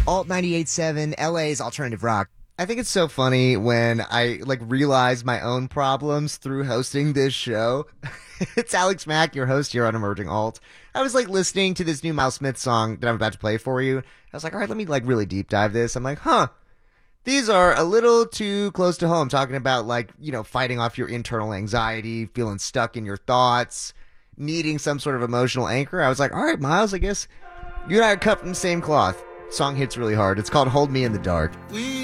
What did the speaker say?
Alt 98.7, LA's alternative rock. I think it's so funny when I realize my own problems through hosting this show. It's Alex Mack, your host here on Emerging Alt. I was listening to this new Miles Smith song that I'm about to play for you. I was like, all right, let me really deep dive this. I'm like, these are a little too close to home, talking about fighting off your internal anxiety, feeling stuck in your thoughts, needing some sort of emotional anchor. I was like, all right, Miles, I guess you and I are cut from the same cloth. Song hits really hard. It's called Hold Me in the Dark. We